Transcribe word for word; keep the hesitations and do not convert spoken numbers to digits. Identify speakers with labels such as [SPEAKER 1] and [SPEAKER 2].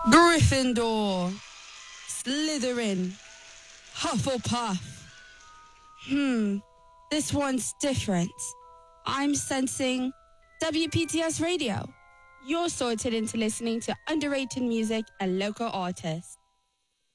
[SPEAKER 1] Gryffindor, Slytherin, Hufflepuff. Hmm, this one's different. I'm sensing W P T S Radio. You're sorted into listening to underrated music and local artists.